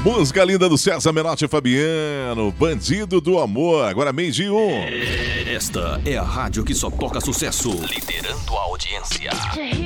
Música linda do César Menotti e Fabiano, Bandido do Amor, agora 12:01. Esta é a rádio que só toca sucesso, liderando a audiência.